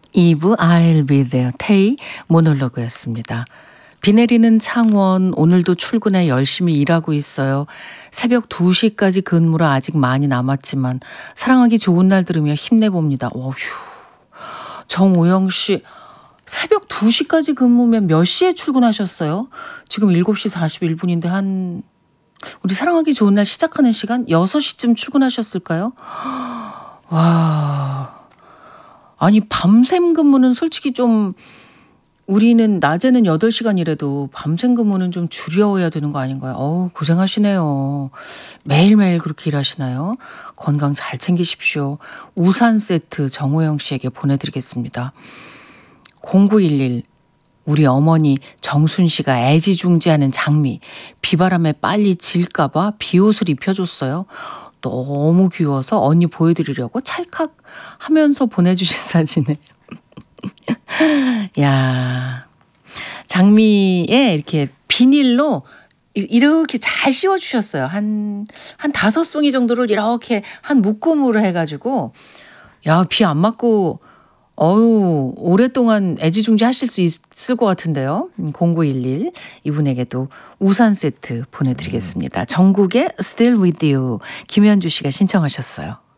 이브 I'll be there 테이 모놀로그였습니다. 비 내리는 창원 오늘도 출근해 열심히 일하고 있어요. 새벽 2시까지 근무라 아직 많이 남았지만 사랑하기 좋은 날 들으며 힘내봅니다. 어휴. 정오영 씨 새벽 2시까지 근무면 몇 시에 출근하셨어요? 지금 7시 41분인데 한 우리 사랑하기 좋은 날 시작하는 시간 6시쯤 출근하셨을까요? 와. 아니 밤샘 근무는 솔직히 좀 우리는 낮에는 8시간이라도 밤샘 근무는 좀 줄여야 되는 거 아닌가요? 어우 고생하시네요. 매일매일 그렇게 일하시나요? 건강 잘 챙기십시오. 우산 세트 정호영 씨에게 보내드리겠습니다. 0911 우리 어머니 정순 씨가 애지중지하는 장미 비바람에 빨리 질까봐 비옷을 입혀줬어요. 너무 귀여워서 언니 보여드리려고 찰칵 하면서 보내주신 사진에 야 장미에 이렇게 비닐로 이렇게 잘 씌워주셨어요. 한 5송이 정도를 이렇게 한 묶음으로 해가지고 야, 비 안 맞고 어유 오랫동안 애지중지 하실 수 있을 것 같은데요. 0911 이분에게도 우산 세트 보내드리겠습니다. 정국의 Still With You 김현주 씨가 신청하셨어요.